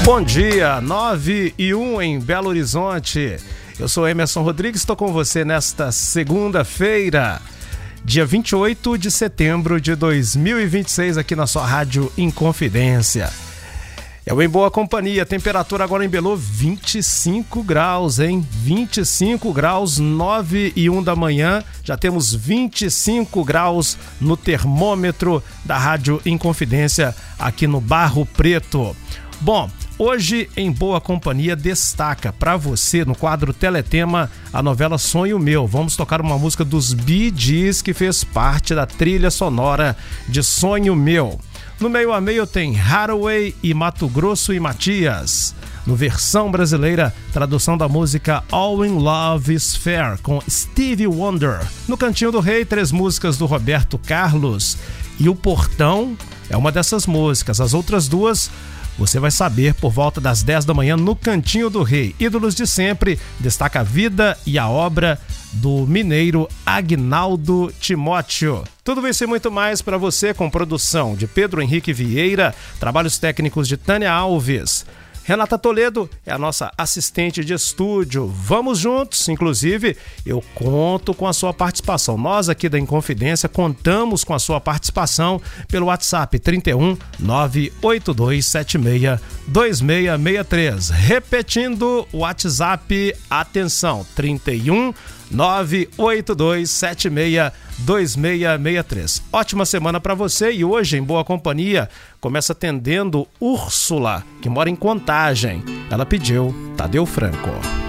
Bom dia, 9:01 em Belo Horizonte. Eu sou Emerson Rodrigues, estou com você nesta segunda-feira, dia 28 de setembro de 2026, aqui na sua Rádio Inconfidência. É o Em Boa Companhia, temperatura agora em Belo, 25 graus, hein? 25 graus, 9:01 da manhã, já temos 25 graus no termômetro da Rádio Inconfidência, aqui no Barro Preto. Bom, hoje em Boa Companhia destaca para você no quadro Teletema a novela Sonho Meu. Vamos tocar uma música dos Bee Gees que fez parte da trilha sonora de Sonho Meu. No meio a meio tem Hathaway e Mato Grosso e Matias. No versão brasileira, tradução da música All in Love is Fair com Stevie Wonder. No Cantinho do Rei, 3 músicas do Roberto Carlos. E O Portão é uma dessas músicas. As outras 2 você vai saber por volta das 10 da manhã no Cantinho do Rei. Ídolos de Sempre destaca a vida e a obra do mineiro Agnaldo Timóteo. Tudo isso e muito mais para você com produção de Pedro Henrique Vieira, trabalhos técnicos de Tânia Alves. Renata Toledo é a nossa assistente de estúdio. Vamos juntos, inclusive eu conto com a sua participação. Nós aqui da Inconfidência contamos com a sua participação pelo WhatsApp 31 98276 2663. Repetindo o WhatsApp, atenção, 31 98276 2663. Ótima semana para você e hoje em Boa Companhia começa atendendo Úrsula, que mora em Contagem. Ela pediu Tadeu Franco.